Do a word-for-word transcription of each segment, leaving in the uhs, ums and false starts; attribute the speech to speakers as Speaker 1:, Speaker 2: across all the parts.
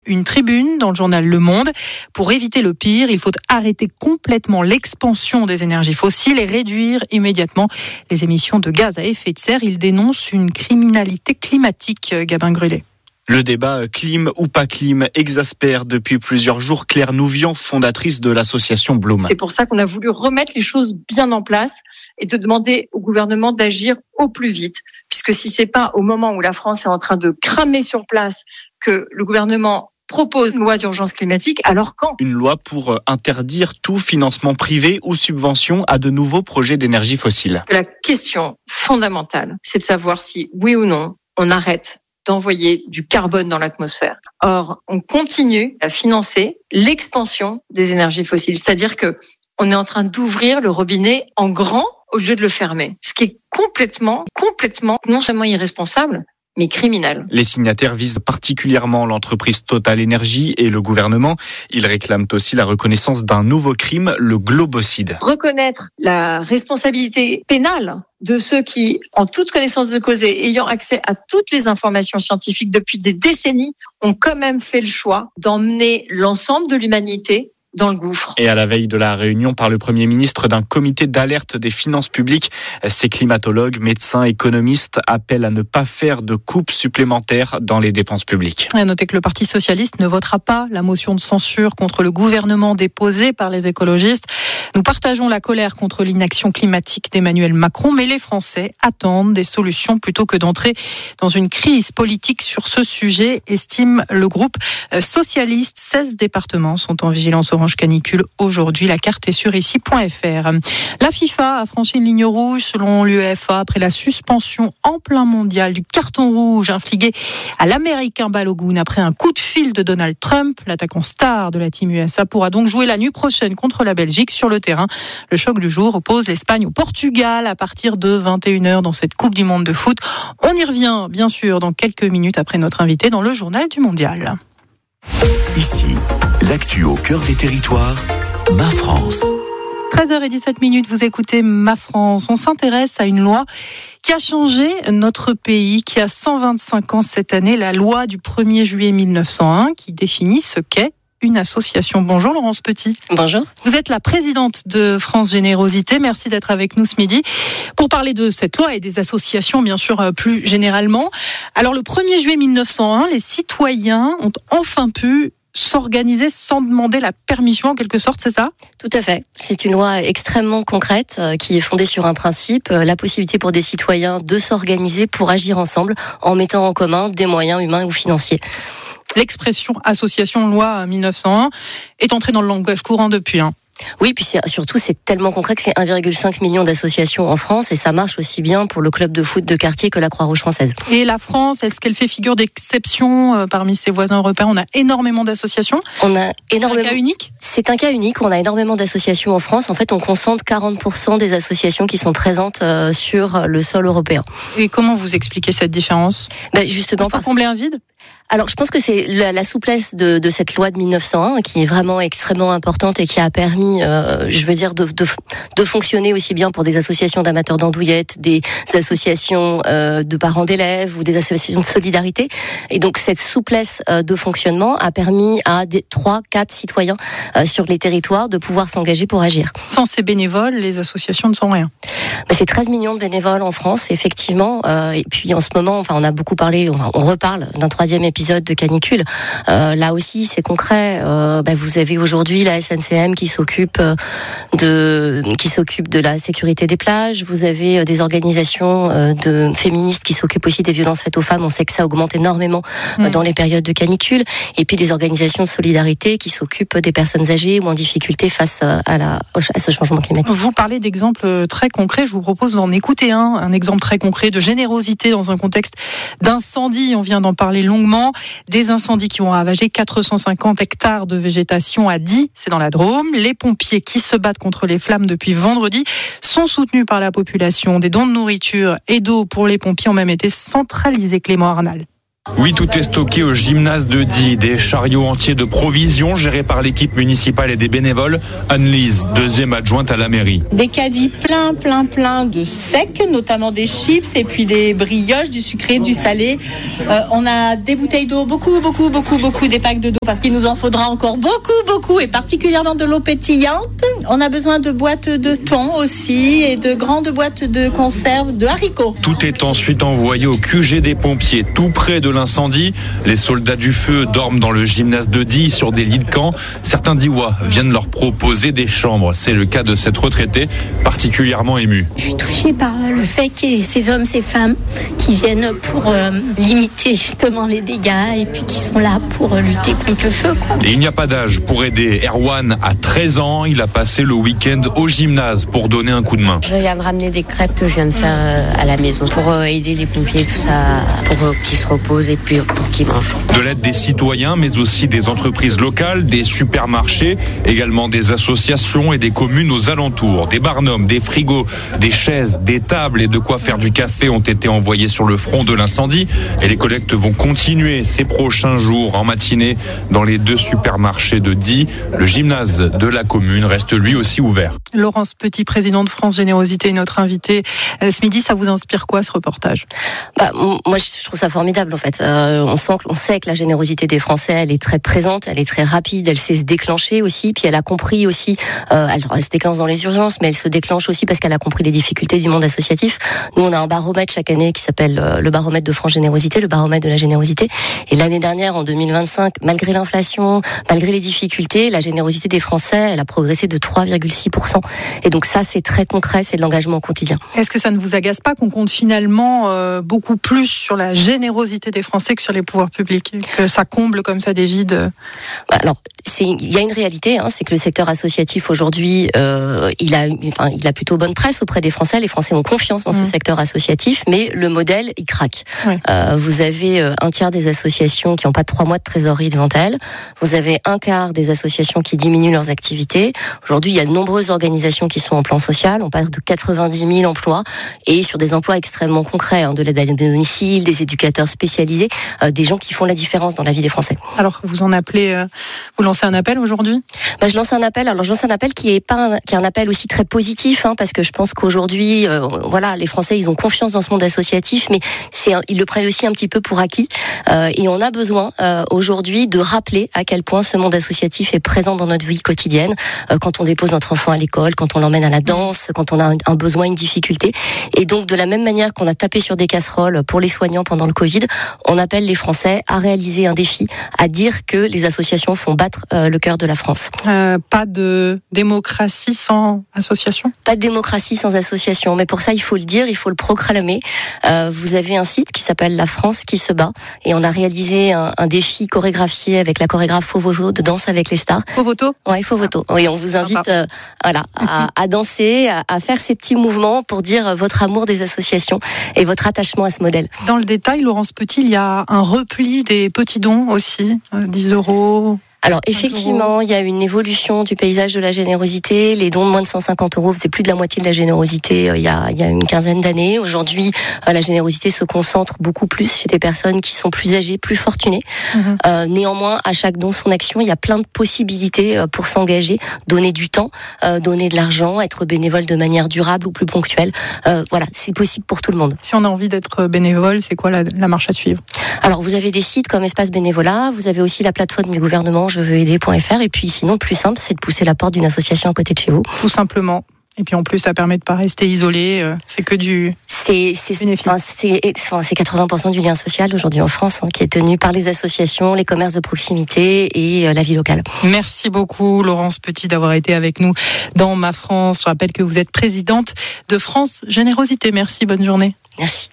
Speaker 1: une tribune dans le journal Le Monde. Pour éviter le pire, il faut arrêter complètement l'expansion des énergies fossiles et réduire immédiatement les émissions de gaz à effet de serre. Il dénonce une criminalité climatique, Gabin Grullet.
Speaker 2: Le débat clim ou pas clim exaspère depuis plusieurs jours Claire Nouvian, fondatrice de l'association Bloom.
Speaker 3: C'est pour ça qu'on a voulu remettre les choses bien en place et de demander au gouvernement d'agir au plus vite. Puisque si c'est pas au moment où la France est en train de cramer sur place que le gouvernement propose une loi d'urgence climatique, alors quand ?
Speaker 2: Une loi pour interdire tout financement privé ou subvention à de nouveaux projets d'énergie fossile.
Speaker 3: La question fondamentale, c'est de savoir si, oui ou non, on arrête d'envoyer du carbone dans l'atmosphère. Or, on continue à financer l'expansion des énergies fossiles. C'est-à-dire que on est en train d'ouvrir le robinet en grand au lieu de le fermer. Ce qui est complètement, complètement, non seulement irresponsable, mais criminel.
Speaker 2: Les signataires visent particulièrement l'entreprise Total Energy et le gouvernement. Ils réclament aussi la reconnaissance d'un nouveau crime, le globocide.
Speaker 3: Reconnaître la responsabilité pénale de ceux qui, en toute connaissance de cause et ayant accès à toutes les informations scientifiques depuis des décennies, ont quand même fait le choix d'emmener l'ensemble de l'humanité dans le gouffre.
Speaker 2: Et à la veille de la réunion par le Premier ministre d'un comité d'alerte des finances publiques, ces climatologues, médecins, économistes appellent à ne pas faire de coupes supplémentaires dans les dépenses publiques.
Speaker 1: À noter que le Parti socialiste ne votera pas la motion de censure contre le gouvernement déposée par les écologistes. Nous partageons la colère contre l'inaction climatique d'Emmanuel Macron, mais les Français attendent des solutions plutôt que d'entrer dans une crise politique sur ce sujet, estime le groupe socialiste. seize départements sont en vigilance orange canicule aujourd'hui. La carte est sur ici point f r. La FIFA a franchi une ligne rouge selon l'UEFA après la suspension en plein mondial du carton rouge infligé à l'Américain Balogun après un coup de fil de Donald Trump. L'attaquant star de la team U S A pourra donc jouer la nuit prochaine contre la Belgique sur le terrain. Le choc du jour oppose l'Espagne au Portugal à partir de vingt et une heures dans cette Coupe du Monde de foot. On y revient bien sûr dans quelques minutes après notre invité dans le journal du Mondial.
Speaker 4: Ici, l'actu au cœur des territoires, Ma France.
Speaker 1: treize heures dix-sept minutes, vous écoutez Ma France. On s'intéresse à une loi qui a changé notre pays, qui a cent vingt-cinq ans cette année, la loi du premier juillet mille neuf cent un, qui définit ce qu'est une association. Bonjour Laurence Petit.
Speaker 5: Bonjour.
Speaker 1: Vous êtes la présidente de France Générosité. Merci d'être avec nous ce midi pour parler de cette loi et des associations, bien sûr, plus généralement. Alors, le premier juillet mille neuf cent un, les citoyens ont enfin pu s'organiser sans demander la permission, en quelque sorte, c'est ça ?
Speaker 5: Tout à fait. C'est une loi extrêmement concrète euh, qui est fondée sur un principe, euh, la possibilité pour des citoyens de s'organiser pour agir ensemble en mettant en commun des moyens humains ou financiers.
Speaker 1: L'expression association loi mille neuf cent un est entrée dans le langage courant depuis. Hein.
Speaker 5: Oui, puis c'est, surtout c'est tellement concret que c'est un virgule cinq million d'associations en France et ça marche aussi bien pour le club de foot de quartier que la Croix-Rouge française.
Speaker 1: Et la France, est-ce qu'elle fait figure d'exception euh, parmi ses voisins européens ? On a énormément d'associations.
Speaker 5: On a énormément.
Speaker 1: C'est un cas unique ?
Speaker 5: C'est un cas unique. On a énormément d'associations en France. En fait, on concentre quarante pour cent des associations qui sont présentes euh, sur le sol européen.
Speaker 1: Et comment vous expliquez cette différence ?
Speaker 5: Ben, justement,
Speaker 1: pour combler un vide ?
Speaker 5: Alors, je pense que c'est la, la souplesse de, de cette loi de mille neuf cent un qui est vraiment extrêmement importante et qui a permis, euh, je veux dire, de, de, de fonctionner aussi bien pour des associations d'amateurs d'andouillettes, des associations euh, de parents d'élèves ou des associations de solidarité. Et donc, cette souplesse euh, de fonctionnement a permis à des trois, quatre citoyens euh, sur les territoires de pouvoir s'engager pour agir.
Speaker 1: Sans ces bénévoles, les associations ne sont rien.
Speaker 5: Ben, c'est treize millions de bénévoles en France, effectivement. Euh, et puis, en ce moment, enfin, on a beaucoup parlé, on, on reparle d'un troisième épisode de canicule. Euh, là aussi, c'est concret. Euh, bah, vous avez aujourd'hui la S N C M qui s'occupe de qui s'occupe de la sécurité des plages. Vous avez des organisations euh, de féministes qui s'occupent aussi des violences faites aux femmes. On sait que ça augmente énormément mmh. euh, dans les périodes de canicule. Et puis des organisations de solidarité qui s'occupent des personnes âgées ou en difficulté face à la à ce changement climatique.
Speaker 1: Vous parlez d'exemples très concrets. Je vous propose d'en écouter un, un exemple très concret de générosité dans un contexte d'incendie. On vient d'en parler longuement. Des incendies qui ont ravagé quatre cent cinquante hectares de végétation à Die, c'est dans la Drôme. Les pompiers qui se battent contre les flammes depuis vendredi sont soutenus par la population. Des dons de nourriture et d'eau pour les pompiers ont même été centralisés. Clément Arnal.
Speaker 6: Oui, tout est stocké au gymnase de Die. Des chariots entiers de provisions gérés par l'équipe municipale et des bénévoles. Anne-Lise, deuxième adjointe à la mairie.
Speaker 7: Des caddies plein, plein, plein de secs, notamment des chips et puis des brioches, du sucré, du salé. Euh, on a des bouteilles d'eau, beaucoup, beaucoup, beaucoup, beaucoup, des packs de d'eau parce qu'il nous en faudra encore beaucoup, beaucoup et particulièrement de l'eau pétillante. On a besoin de boîtes de thon aussi et de grandes boîtes de conserve de haricots.
Speaker 6: Tout est ensuite envoyé au Q G des pompiers, tout près de l'incendie. Les soldats du feu dorment dans le gymnase de Die sur des lits de camp. Certains Diois viennent leur proposer des chambres. C'est le cas de cette retraitée particulièrement émue.
Speaker 8: Je suis touchée par le fait qu'il y ait ces hommes, ces femmes qui viennent pour euh, limiter justement les dégâts et puis qui sont là pour lutter contre le feu, quoi.
Speaker 6: Et il n'y a pas d'âge pour aider. Erwan a treize ans. Il a passé le week-end au gymnase pour donner un coup de main.
Speaker 9: Je viens de ramener des crêpes que je viens de faire à la maison pour aider les pompiers, tout ça, pour qu'ils se reposent et puis pour qu'ils mangent.
Speaker 6: De l'aide des citoyens, mais aussi des entreprises locales, des supermarchés, également des associations et des communes aux alentours. Des barnums, des frigos, des chaises, des tables et de quoi faire du café ont été envoyés sur le front de l'incendie. Et les collectes vont continuer ces prochains jours en matinée dans les deux supermarchés de Die. Le gymnase de la commune reste lui aussi ouvert.
Speaker 1: Laurence Petit, président de France Générosité, notre invité ce midi. Ça vous inspire quoi, ce reportage ?
Speaker 5: Bah, moi, je trouve ça formidable, en fait. Euh, on sent, on sait que la générosité des Français, elle est très présente, elle est très rapide, elle sait se déclencher aussi, puis elle a compris aussi, euh, elle, elle se déclenche dans les urgences, mais elle se déclenche aussi parce qu'elle a compris les difficultés du monde associatif. Nous, on a un baromètre chaque année qui s'appelle euh, le baromètre de France Générosité, le baromètre de la générosité. Et l'année dernière, en deux mille vingt-cinq, malgré l'inflation, malgré les difficultés, la générosité des Français, elle a progressé de trois virgule six pour cent. Et donc ça, c'est très concret, c'est de l'engagement au quotidien.
Speaker 1: Est-ce que ça ne vous agace pas qu'on compte finalement euh, beaucoup plus sur la générosité des Français que sur les pouvoirs publics, que ça comble comme ça des vides?
Speaker 5: Alors, c'est, il y a une réalité, hein, c'est que le secteur associatif aujourd'hui, euh, il a, enfin, il a plutôt bonne presse auprès des Français. Les Français ont confiance dans mmh. ce secteur associatif, mais le modèle, il craque. Oui. Euh, vous avez un tiers des associations qui n'ont pas trois mois de trésorerie devant elles. Vous avez un quart des associations qui diminuent leurs activités. Aujourd'hui, il y a de nombreuses organisations qui sont en plan social. On parle de quatre-vingt-dix mille emplois et sur des emplois extrêmement concrets, hein, de l'aide à domicile, des éducateurs spécialisés, euh, des gens qui font la différence dans la vie des Français.
Speaker 1: Alors, vous en appelez, euh, vous lancez un appel aujourd'hui ?
Speaker 5: Bah, je lance un appel. Alors, je lance un appel qui est pas, un, qui est un appel aussi très positif, hein, parce que je pense qu'aujourd'hui, euh, voilà, les Français, ils ont confiance dans ce monde associatif, mais c'est, ils le prennent aussi un petit peu pour acquis. Euh, et on a besoin euh, aujourd'hui de rappeler à quel point ce monde associatif est présent dans notre vie quotidienne. Euh, quand on dépose notre enfant à l'école, quand on l'emmène à la danse, quand on a un, un besoin, une difficulté. Et donc, de la même manière qu'on a tapé sur des casseroles pour les soignants pendant le Covid, on appelle les Français à réaliser un défi, à dire que les associations font battre euh, le cœur de la France.
Speaker 1: Euh, pas de démocratie sans association ?
Speaker 5: Pas de démocratie sans association, mais pour ça, il faut le dire, il faut le proclamer. Euh, vous avez un site qui s'appelle La France qui se bat, et on a réalisé un, un défi chorégraphié avec la chorégraphe Fovoto de Danse avec les stars.
Speaker 1: Fovoto ?
Speaker 5: Oui, Fovoto. Oui, on vous invite euh, voilà, à, à danser, à, à faire ces petits mouvements pour dire votre amour des associations et votre attachement à ce modèle.
Speaker 1: Dans le détail, Laurence Petit, il y a un repli des petits dons aussi, euh, dix euros.
Speaker 5: Alors effectivement, il y a une évolution du paysage de la générosité. Les dons de moins de cent cinquante euros faisaient plus de la moitié de la générosité euh, il y a, il y a une quinzaine d'années. Aujourd'hui, euh, la générosité se concentre beaucoup plus chez des personnes qui sont plus âgées, plus fortunées. Mmh. Euh, néanmoins, à chaque don, son action, il y a plein de possibilités euh, pour s'engager, donner du temps, euh, donner de l'argent, être bénévole de manière durable ou plus ponctuelle. Euh, voilà, c'est possible pour tout le monde.
Speaker 1: Si on a envie d'être bénévole, c'est quoi la, la marche à suivre ?
Speaker 5: Alors, vous avez des sites comme Espace Bénévolat, vous avez aussi la plateforme du gouvernement je veux aider point f r, et puis sinon, le plus simple, c'est de pousser la porte d'une association à côté de chez vous.
Speaker 1: Tout simplement. Et puis en plus, ça permet de pas rester isolé. Euh, c'est que du
Speaker 5: c'est, c'est, enfin, c'est, c'est quatre-vingts pour cent du lien social aujourd'hui en France, hein, qui est tenu par les associations, les commerces de proximité et euh, la vie locale.
Speaker 1: Merci beaucoup, Laurence Petit, d'avoir été avec nous dans Ma France. Je rappelle que vous êtes présidente de France Générosité. Merci, bonne journée.
Speaker 5: Merci.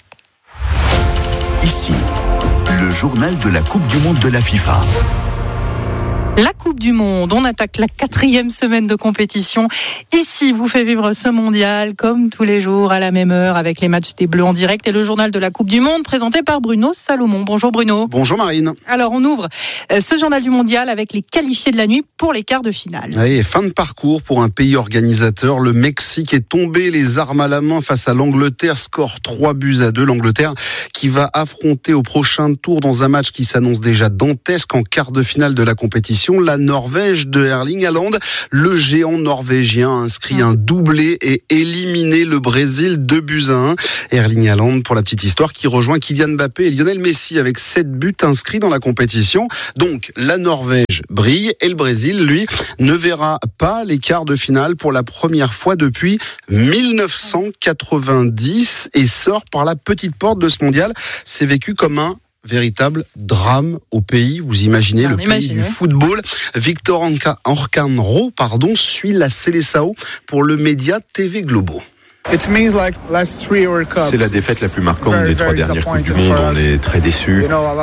Speaker 4: Ici, le journal de la Coupe du Monde de la FIFA.
Speaker 1: La Coupe du Monde, on attaque la quatrième semaine de compétition. Ici, vous fait vivre ce mondial comme tous les jours à la même heure avec les matchs des Bleus en direct et le journal de la Coupe du Monde présenté par Bruno Salomon. Bonjour Bruno.
Speaker 10: Bonjour Marine.
Speaker 1: Alors on ouvre ce journal du mondial avec les qualifiés de la nuit pour les quarts de finale.
Speaker 10: Oui, fin de parcours pour un pays organisateur. Le Mexique est tombé les armes à la main face à l'Angleterre. Score trois buts à deux. L'Angleterre qui va affronter au prochain tour dans un match qui s'annonce déjà dantesque en quart de finale de la compétition. La Norvège de Erling Haaland, le géant norvégien, a inscrit un doublé et éliminé le Brésil deux buts à un. Erling Haaland, pour la petite histoire, qui rejoint Kylian Mbappé et Lionel Messi avec sept buts inscrits dans la compétition. Donc la Norvège brille et le Brésil, lui, ne verra pas les quarts de finale pour la première fois depuis dix-neuf cent quatre-vingt-dix et sort par la petite porte de ce mondial. C'est vécu comme un véritable drame au pays. Vous imaginez,
Speaker 1: on
Speaker 10: le
Speaker 1: imagine,
Speaker 10: pays du
Speaker 1: oui.
Speaker 10: football. Victor Orcanro, pardon, suit la Seleção pour le média T V Globo.
Speaker 11: C'est la défaite la plus marquante des trois dernières Coupes du Monde. On est très déçus.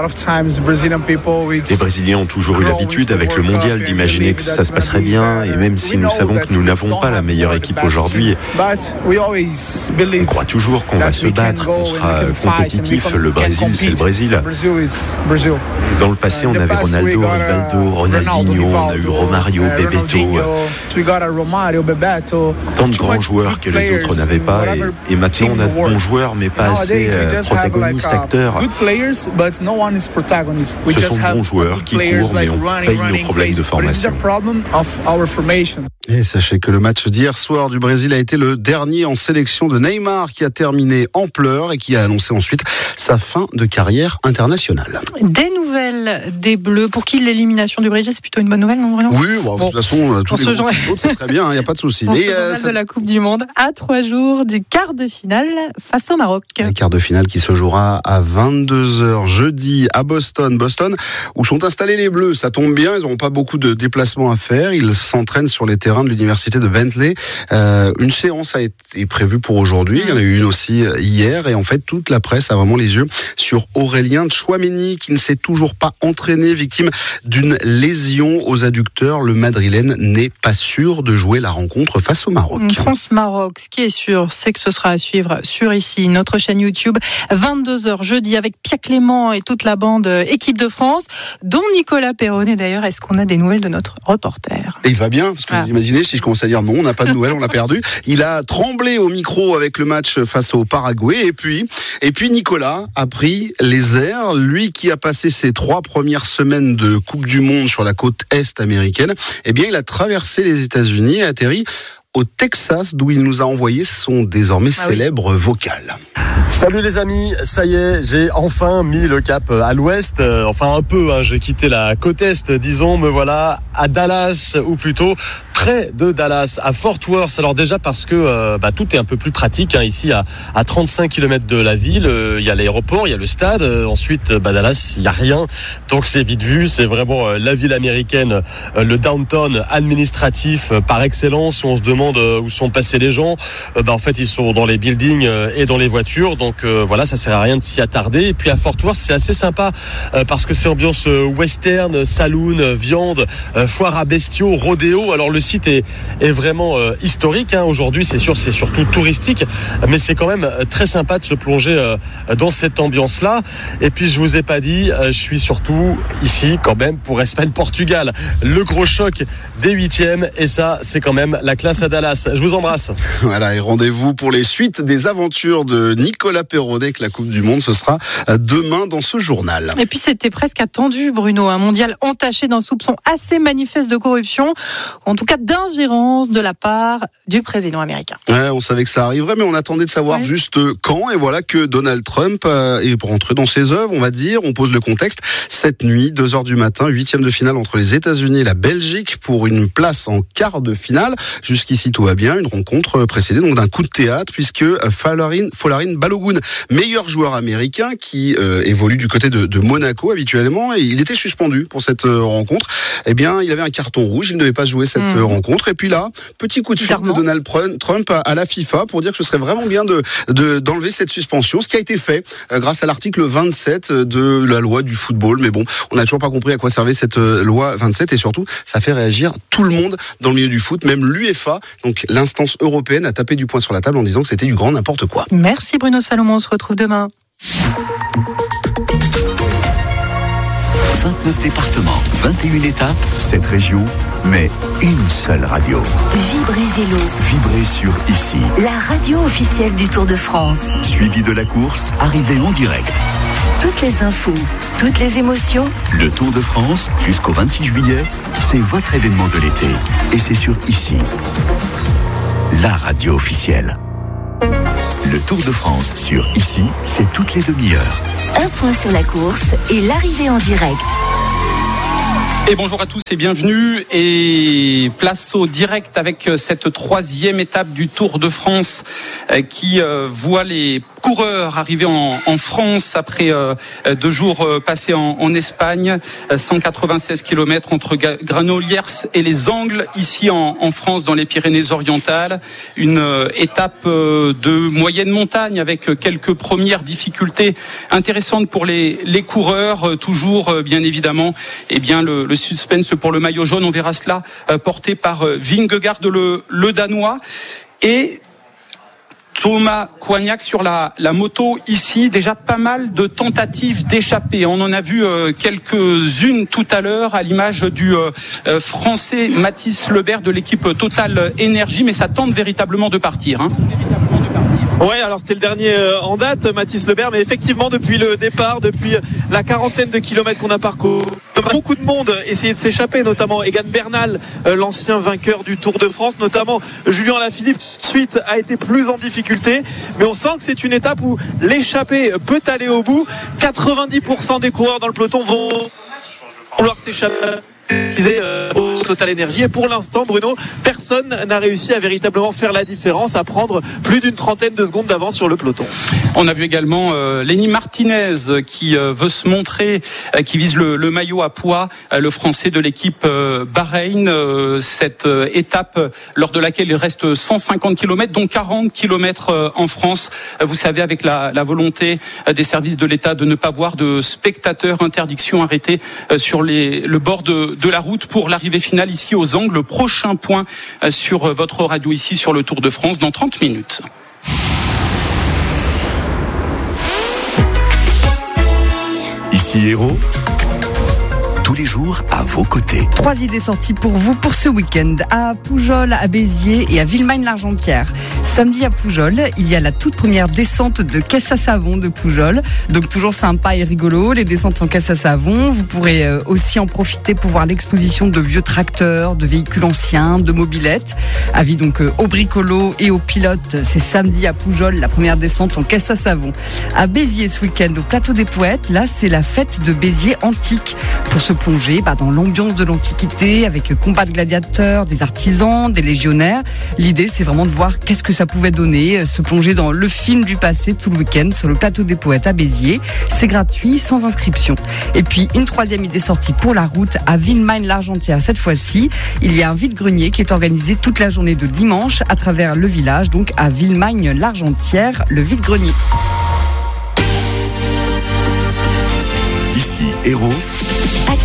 Speaker 11: Les Brésiliens ont toujours eu l'habitude avec le mondial d'imaginer que ça se passerait bien, et même si nous savons que nous n'avons pas la meilleure équipe aujourd'hui, on croit toujours qu'on va se battre, qu'on sera compétitif. Le Brésil, c'est le Brésil. Dans le passé, on avait Ronaldo, Rivaldo, Ronaldinho, on a eu Romario, Bebeto. Tant de grands joueurs que les autres n'avaient pas, et, et maintenant on a de bons joueurs mais pas assez euh, protagonistes, acteurs. Ce sont de bons joueurs qui courent mais on paye nos problèmes de formation.
Speaker 10: Et sachez que le match d'hier soir du Brésil a été le dernier en sélection de Neymar, qui a terminé en pleurs et qui a annoncé ensuite sa fin de carrière internationale.
Speaker 1: Des nouvelles des Bleus, pour qui l'élimination du Brésil, c'est plutôt une bonne nouvelle, non Bruno ?
Speaker 10: Oui, bon,
Speaker 1: Bon.
Speaker 10: de toute façon, tous
Speaker 1: On
Speaker 10: les
Speaker 1: se
Speaker 10: autres,
Speaker 1: joint-
Speaker 10: c'est très bien, il n'y a pas de souci.
Speaker 1: Pour
Speaker 10: Mais
Speaker 1: ce
Speaker 10: euh,
Speaker 1: journal
Speaker 10: ça-
Speaker 1: de la Coupe du Monde, à trois jours du quart de finale face au Maroc.
Speaker 10: Un quart de finale qui se jouera à vingt-deux heures jeudi à Boston. Boston, où sont installés les Bleus. Ça tombe bien, ils n'auront pas beaucoup de déplacements à faire. Ils s'entraînent sur les terrains de l'université de Bentley. Euh, une séance a été prévue pour aujourd'hui. Il y en a eu une aussi hier. Et en fait, toute la presse a vraiment les yeux sur Aurélien Tchouaméni, qui ne s'est toujours pas entraîné, victime d'une lésion aux adducteurs. Le Madrilène n'est pas sûr de jouer la rencontre face au Maroc.
Speaker 1: France-Maroc, ce qui est sûr, c'est que ce sera à suivre sur ici, notre chaîne YouTube, vingt-deux heures jeudi avec Pierre Clément et toute la bande équipe de France, dont Nicolas Perronnet d'ailleurs. Est-ce qu'on a des nouvelles de notre reporter ?
Speaker 10: Et il va bien, parce que
Speaker 1: Ah.
Speaker 10: vous imaginez, si je commence à dire non, on n'a pas de nouvelles, on l'a perdu. Il a tremblé au micro avec le match face au Paraguay. Et puis, et puis Nicolas a pris les airs. Lui qui a passé ses trois premières semaines de Coupe du Monde sur la côte est américaine, eh bien, il a traversé les États-Unis et atterri au Texas, d'où il nous a envoyé son désormais
Speaker 1: Ah oui.
Speaker 10: célèbre vocal.
Speaker 12: Salut les amis, ça y est, j'ai enfin mis le cap à l'ouest, euh, enfin un peu, hein, j'ai quitté la côte est, disons, me voilà à Dallas, ou plutôt près de Dallas, à Fort Worth. Alors déjà parce que euh, bah, tout est un peu plus pratique, hein, ici à, à trente-cinq kilomètres de la ville, il euh, y a l'aéroport, il y a le stade, euh, ensuite bah, Dallas, il n'y a rien, donc c'est vite vu, c'est vraiment euh, la ville américaine, euh, le downtown administratif euh, par excellence, où on se demande euh, où sont passés les gens, euh, bah, en fait ils sont dans les buildings euh, et dans les voitures, donc euh, voilà, ça sert à rien de s'y attarder. Et puis à Fort Worth, c'est assez sympa euh, parce que c'est ambiance euh, western, saloon, euh, viande, euh, foire à bestiaux, rodéo. Alors le site est, est vraiment euh, historique, hein. Aujourd'hui c'est sûr, c'est surtout touristique, mais c'est quand même euh, très sympa de se plonger euh, dans cette ambiance-là. Et puis je vous ai pas dit, euh, je suis surtout ici quand même pour Espagne-Portugal, le gros choc des huitièmes, et ça c'est quand même la classe à Dallas. Je vous embrasse.
Speaker 10: Voilà, et rendez-vous pour les suites des aventures de Nicolas Perronnet avec la Coupe du Monde. Ce sera demain dans ce journal.
Speaker 1: Et puis c'était presque attendu, Bruno, un mondial entaché d'un soupçon assez manifeste de corruption, en tout cas d'ingérence de la part du président américain.
Speaker 10: Ouais, on savait que ça arriverait, mais on attendait de savoir
Speaker 1: Ouais.
Speaker 10: juste quand. Et voilà que Donald Trump euh, est rentré dans ses œuvres, on va dire. On pose le contexte. Cette nuit, deux heures du matin, huitième de finale entre les États-Unis et la Belgique pour une place en quart de finale. Jusqu'ici, tout va bien. Une rencontre précédée donc d'un coup de théâtre, puisque Folarin, Folarin Balogun, meilleur joueur américain qui euh, évolue du côté de, de Monaco habituellement, et il était suspendu pour cette euh, rencontre. Eh bien, il avait un carton rouge. Il ne devait pas jouer cette mmh. rencontre. rencontre. Et puis là, petit coup de fil de Donald Trump à la FIFA pour dire que ce serait vraiment bien de, de d'enlever cette suspension, ce qui a été fait euh, grâce à l'article vingt-sept de la loi du football. Mais bon, on n'a toujours pas compris à quoi servait cette euh, loi vingt-sept, et surtout, ça fait réagir tout le monde dans le milieu du foot. Même l'UEFA, donc l'instance européenne, a tapé du poing sur la table en disant que c'était du grand n'importe quoi.
Speaker 1: Merci Bruno Salomon, on se retrouve demain.
Speaker 4: vingt-neuf départements, vingt et une étapes, sept régions, mais une seule radio.
Speaker 13: Vibrez Vélo.
Speaker 4: Vibrez sur Ici.
Speaker 13: La radio officielle du Tour de France.
Speaker 4: Suivi de la course, arrivée en direct.
Speaker 13: Toutes les infos, toutes les émotions.
Speaker 4: Le Tour de France, jusqu'au vingt-six juillet, c'est votre événement de l'été. Et c'est sur Ici. La radio officielle. Le Tour de France sur Ici, c'est toutes les demi-heures.
Speaker 13: Un point sur la course et l'arrivée en direct.
Speaker 14: Et bonjour à tous et bienvenue, et place au direct avec cette troisième étape du Tour de France qui voit les coureurs arriver en, en France après deux jours passés en, en Espagne. cent quatre-vingt-seize kilomètres entre Granollers et les Angles ici en, en France, dans les Pyrénées-Orientales. Une étape de moyenne montagne avec quelques premières difficultés intéressantes pour les, les coureurs. Toujours bien évidemment, eh bien le, le suspense pour le maillot jaune. On verra cela porté par Vingegaard, le, le Danois, et Thomas Coignac sur la, la moto ici. Déjà pas mal de tentatives d'échapper. On en a vu euh, quelques-unes tout à l'heure, à l'image du euh, français Mathis Lebert de l'équipe Total Énergie, mais ça tente véritablement de partir. Hein.
Speaker 15: Ouais, alors c'était le dernier en date, Mathis Lebert, mais effectivement depuis le départ, depuis la quarantaine de kilomètres qu'on a parcouru, beaucoup de monde essayait de s'échapper, notamment Egan Bernal, l'ancien vainqueur du Tour de France, notamment Julien Alaphilippe, suite a été plus en difficulté, mais on sent que c'est une étape où l'échappée peut aller au bout. quatre-vingt-dix pour cent des coureurs dans le peloton vont vouloir s'échapper au Total Énergie, et pour l'instant, Bruno, personne n'a réussi à véritablement faire la différence, à prendre plus d'une trentaine de secondes d'avance sur le peloton.
Speaker 14: On a vu également euh, Lenny Martinez qui euh, veut se montrer, euh, qui vise le, le maillot à poids, euh, le français de l'équipe euh, Bahreïn. Euh, cette euh, étape euh, lors de laquelle il reste cent cinquante kilomètres, dont quarante kilomètres euh, en France. Euh, vous savez, avec la, la volonté euh, des services de l'État de ne pas voir de spectateurs, interdiction arrêtée euh, sur les, le bord de, de la route pour l'arrivée finale ici aux Angles. Le prochain point euh, sur euh, votre radio ici sur le Tour de France dans trente minutes.
Speaker 4: Ici Héros, tous les jours à vos côtés.
Speaker 16: Trois idées sorties pour vous pour ce week-end à Poujols, à Béziers et à Villemagne-l'Argentière. Samedi à Poujols, il y a la toute première descente de caisse à savon de Poujols. Donc toujours sympa et rigolo, les descentes en caisse à savon. Vous pourrez aussi en profiter pour voir l'exposition de vieux tracteurs, de véhicules anciens, de mobylettes. Avis donc aux bricolos et aux pilotes, c'est samedi à Poujols, la première descente en caisse à savon. À Béziers ce week-end, au Plateau des Poètes, là c'est la fête de Béziers antique. Pour se plonger bah, dans l'ambiance de l'Antiquité, avec combat de gladiateurs, des artisans, des légionnaires. L'idée, c'est vraiment de voir qu'est-ce que ça pouvait donner, se plonger dans le film du passé tout le week-end sur le Plateau des Poètes à Béziers. C'est gratuit, sans inscription. Et puis, une troisième idée sortie pour la route à Villemagne-l'Argentière. Cette fois-ci, il y a un vide-grenier qui est organisé toute la journée de dimanche à travers le village, donc à Villemagne-l'Argentière, le vide-grenier.
Speaker 4: Ici, Héros.